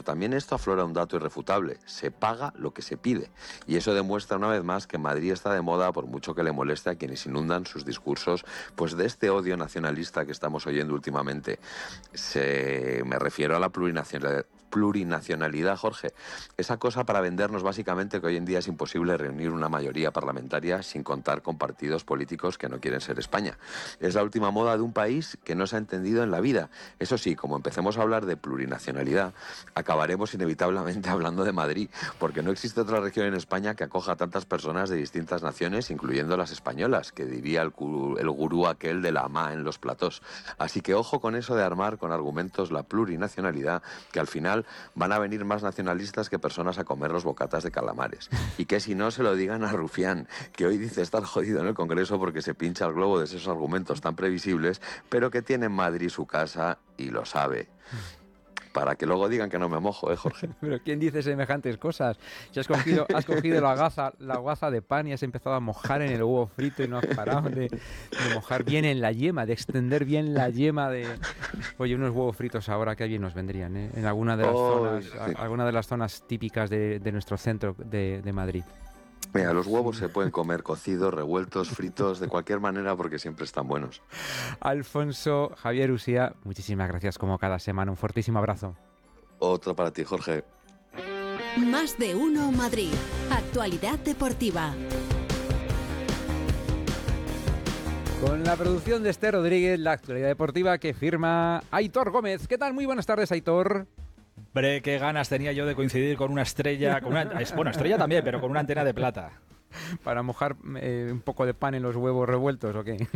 pero también esto aflora un dato irrefutable: se paga lo que se pide. Y eso demuestra una vez más que Madrid está de moda, por mucho que le moleste a quienes inundan sus discursos pues de este odio nacionalista que estamos oyendo últimamente. Me refiero a la plurinacionalidad, Jorge. Esa cosa para vendernos básicamente que hoy en día es imposible reunir una mayoría parlamentaria sin contar con partidos políticos que no quieren ser España. Es la última moda de un país que no se ha entendido en la vida. Eso sí, como empecemos a hablar de plurinacionalidad, acabaremos inevitablemente hablando de Madrid, porque no existe otra región en España que acoja a tantas personas de distintas naciones, incluyendo las españolas, que diría el gurú aquel de la ama en los platós. Así que ojo con eso de armar con argumentos la plurinacionalidad, que al final van a venir más nacionalistas que personas a comer los bocatas de calamares. Y que si no, se lo digan a Rufián, que hoy dice estar jodido en el Congreso porque se pincha el globo de esos argumentos tan previsibles, pero que tiene en Madrid su casa y lo sabe. Para que luego digan que no me mojo, Jorge. Pero ¿quién dice semejantes cosas? Si has cogido la hogaza de pan y has empezado a mojar en el huevo frito y no has parado de mojar bien en la yema, de extender bien la yema de... Oye, unos huevos fritos ahora que bien nos vendrían, ¿eh? En alguna de las zonas, sí. Alguna de las zonas típicas de nuestro centro de Madrid. Mira, los huevos se pueden comer cocidos, revueltos, fritos, de cualquier manera, porque siempre están buenos. Alfonso Javier Usía, muchísimas gracias como cada semana. Un fortísimo abrazo. Otro para ti, Jorge. Más de uno Madrid. Actualidad deportiva. Con la producción de Esther Rodríguez, la actualidad deportiva que firma Aitor Gómez. ¿Qué tal? Muy buenas tardes, Aitor. Hombre, qué ganas tenía yo de coincidir con una estrella, bueno, estrella también, pero con una antena de plata. ¿Para mojar un poco de pan en los huevos revueltos o qué?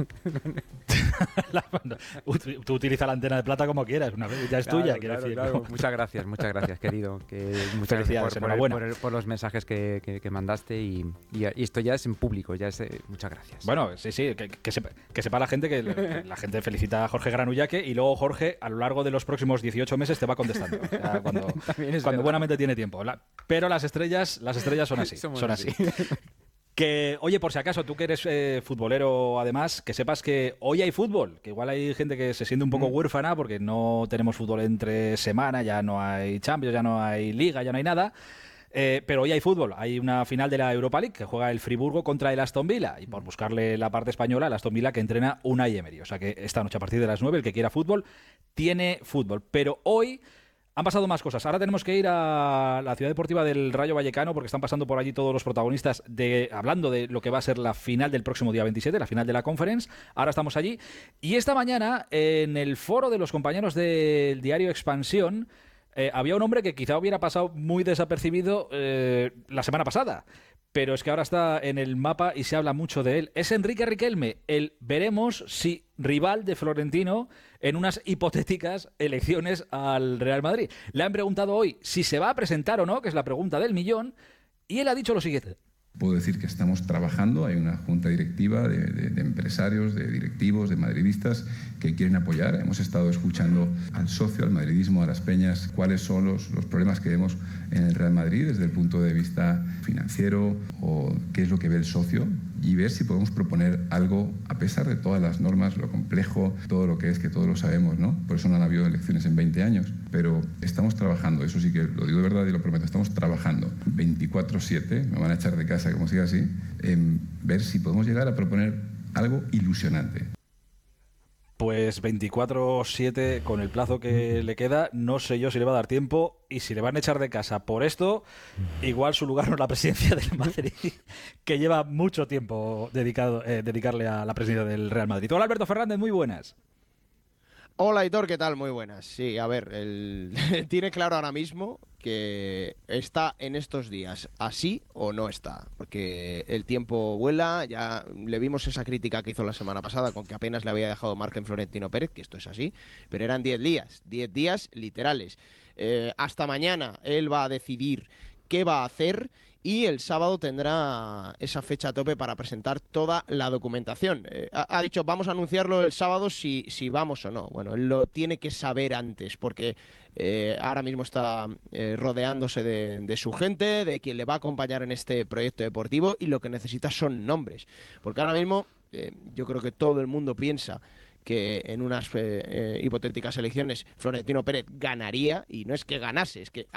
Tú utiliza la antena de plata como quieras, una vez ya es tuya, quiero decir. Claro. Muchas gracias, querido. Muchas gracias por los mensajes que mandaste y esto ya es en público, muchas gracias. Bueno, sí, que sepa la gente que la gente felicita a Jorge Granullaque y luego Jorge a lo largo de los próximos 18 meses te va contestando, o sea, cuando buenamente tiene tiempo. Pero las estrellas son así, son así. Que, oye, por si acaso, tú que eres futbolero además, que sepas que hoy hay fútbol, que igual hay gente que se siente un poco huérfana porque no tenemos fútbol entre semana, ya no hay Champions, ya no hay Liga, ya no hay nada, pero hoy hay fútbol, hay una final de la Europa League que juega el Friburgo contra el Aston Villa, y por buscarle la parte española, el Aston Villa que entrena Unai Emery, o sea que esta noche a partir de las 9 el que quiera fútbol tiene fútbol, pero hoy... Han pasado más cosas. Ahora tenemos que ir a la ciudad deportiva del Rayo Vallecano porque están pasando por allí todos los protagonistas hablando de lo que va a ser la final del próximo día 27, la final de la Conference. Ahora estamos allí. Y esta mañana, en el foro de los compañeros del diario Expansión, había un hombre que quizá hubiera pasado muy desapercibido la semana pasada. Pero es que ahora está en el mapa y se habla mucho de él. Es Enrique Riquelme, el veremos si rival de Florentino en unas hipotéticas elecciones al Real Madrid. Le han preguntado hoy si se va a presentar o no, que es la pregunta del millón, y él ha dicho lo siguiente. Puedo decir que estamos trabajando, hay una junta directiva de empresarios, de directivos, de madridistas que quieren apoyar. Hemos estado escuchando al socio, al madridismo, a las peñas, cuáles son los problemas que vemos en el Real Madrid desde el punto de vista financiero o qué es lo que ve el socio y ver si podemos proponer algo a pesar de todas las normas, lo complejo, todo lo que es, que todos lo sabemos, ¿no? Por eso no han habido elecciones en 20 años. Pero estamos trabajando, eso sí que lo digo de verdad y lo prometo, estamos trabajando 24/7, me van a echar de casa como siga así, en ver si podemos llegar a proponer algo ilusionante. Pues 24/7 con el plazo que le queda, no sé yo si le va a dar tiempo y si le van a echar de casa por esto, igual su lugar no es la presidencia del Madrid, que lleva mucho tiempo dedicarle a la presidencia del Real Madrid. Hola Alberto Fernández, muy buenas. Hola Aitor, ¿qué tal? Muy buenas. Sí, a ver, tiene claro ahora mismo que está en estos días así o no está, porque el tiempo vuela, ya le vimos esa crítica que hizo la semana pasada con que apenas le había dejado margen Florentino Pérez, que esto es así, pero eran 10 días literales. Hasta mañana él va a decidir qué va a hacer y el sábado tendrá esa fecha a tope para presentar toda la documentación. Ha dicho, vamos a anunciarlo el sábado si vamos o no. Bueno, él lo tiene que saber antes, porque ahora mismo está rodeándose de su gente, de quien le va a acompañar en este proyecto deportivo, y lo que necesita son nombres. Porque ahora mismo yo creo que todo el mundo piensa que en unas hipotéticas elecciones Florentino Pérez ganaría, y no es que ganase, es que